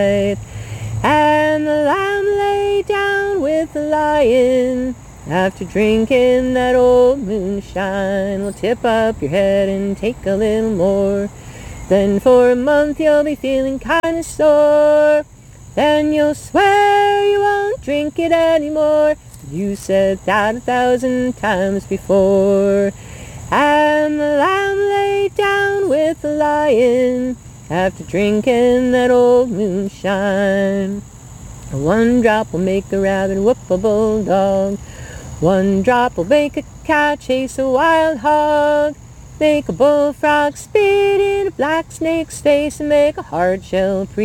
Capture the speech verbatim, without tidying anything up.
And the lamb lay down with the lion. After drinking that old moonshine, we'll tip up your head and take a little more. Then for a month you'll be feeling kinda sore. Then you'll swear you won't drink it anymore. You said that a thousand times before. And the lamb lay down with the lion after drinking that old moonshine. One drop will make a rabbit whoop a bulldog. One drop will make a cat chase a wild hog. Make a bullfrog spit in a black snake's face and make a hard shell pre